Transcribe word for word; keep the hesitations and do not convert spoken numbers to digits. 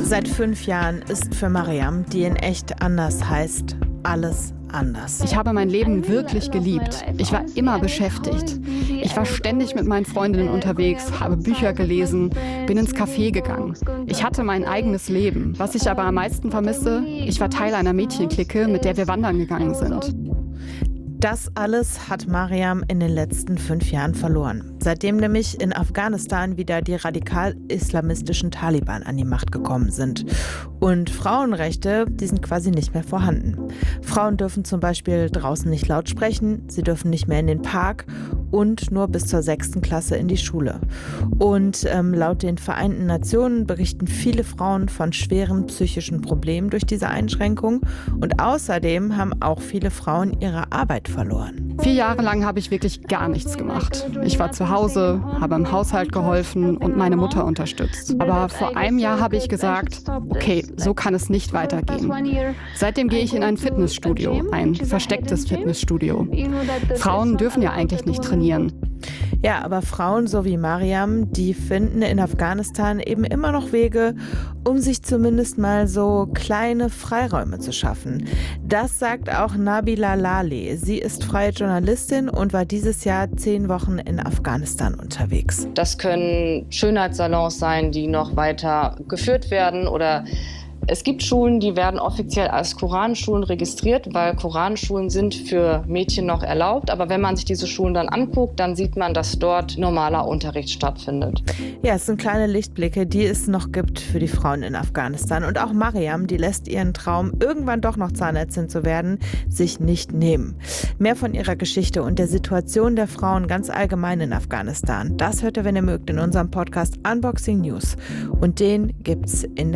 Seit fünf Jahren ist für Mariam, die in echt anders heißt, alles anders. Ich habe mein Leben wirklich geliebt. Ich war immer beschäftigt. Ich war ständig mit meinen Freundinnen unterwegs, habe Bücher gelesen, bin ins Café gegangen. Ich hatte mein eigenes Leben. Was ich aber am meisten vermisse, ich war Teil einer Mädchenklicke, mit der wir wandern gegangen sind. Das alles hat Mariam in den letzten fünf Jahren verloren. Seitdem nämlich in Afghanistan wieder die radikal-islamistischen Taliban an die Macht gekommen sind. Und Frauenrechte, die sind quasi nicht mehr vorhanden. Frauen dürfen zum Beispiel draußen nicht laut sprechen, sie dürfen nicht mehr in den Park und nur bis zur sechsten Klasse in die Schule. Und ähm, laut den Vereinten Nationen berichten viele Frauen von schweren psychischen Problemen durch diese Einschränkung. Und außerdem haben auch viele Frauen ihre Arbeit verloren. Vier Jahre lang habe ich wirklich gar nichts gemacht. Ich war zu Hause, habe im Haushalt geholfen und meine Mutter unterstützt. Aber vor einem Jahr habe ich gesagt, okay, so kann es nicht weitergehen. Seitdem gehe ich in ein Fitnessstudio, ein verstecktes Fitnessstudio. Frauen dürfen ja eigentlich nicht trainieren. Ja, aber Frauen so wie Mariam, die finden in Afghanistan eben immer noch Wege, um sich zumindest mal so kleine Freiräume zu schaffen. Das sagt auch Nabila Laleh. Sie ist freie Journalistin und war dieses Jahr zehn Wochen in Afghanistan unterwegs. Das können Schönheitssalons sein, die noch weiter geführt werden, oder es gibt Schulen, die werden offiziell als Koranschulen registriert, weil Koranschulen sind für Mädchen noch erlaubt. Aber wenn man sich diese Schulen dann anguckt, dann sieht man, dass dort normaler Unterricht stattfindet. Ja, es sind kleine Lichtblicke, die es noch gibt für die Frauen in Afghanistan. Und auch Mariam, die lässt ihren Traum, irgendwann doch noch Zahnärztin zu werden, sich nicht nehmen. Mehr von ihrer Geschichte und der Situation der Frauen ganz allgemein in Afghanistan, das hört ihr, wenn ihr mögt, in unserem Podcast Unboxing News. Und den gibt's in der